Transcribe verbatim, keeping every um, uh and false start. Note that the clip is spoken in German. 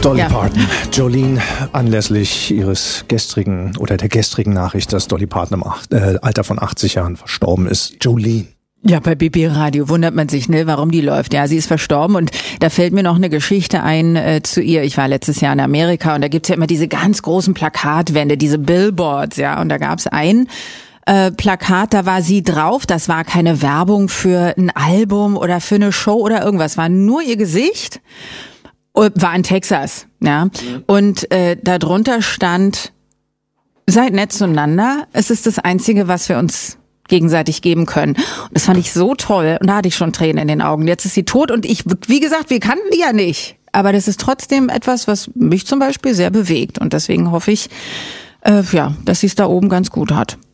Dolly Ja. Parton. Jolene, anlässlich ihres gestrigen oder der gestrigen Nachricht, dass Dolly Parton im Ach- äh, Alter von achtzig Jahren verstorben ist. Jolene. Ja, bei B B Radio wundert man sich, ne, warum die läuft. Ja, sie ist verstorben und da fällt mir noch eine Geschichte ein äh, zu ihr. Ich war letztes Jahr in Amerika und da gibt's ja immer diese ganz großen Plakatwände, diese Billboards, ja. Und da gab's ein äh, Plakat, da war sie drauf. Das war keine Werbung für ein Album oder für eine Show oder irgendwas. War nur ihr Gesicht. War in Texas, ja. Und äh, darunter stand: Seid nett zueinander. Es ist das Einzige, was wir uns gegenseitig geben können. Und das fand ich so toll. Und da hatte ich schon Tränen in den Augen. Jetzt ist sie tot und ich, wie gesagt, wir kannten die ja nicht. Aber das ist trotzdem etwas, was mich zum Beispiel sehr bewegt. Und deswegen hoffe ich, äh, ja, dass sie es da oben ganz gut hat.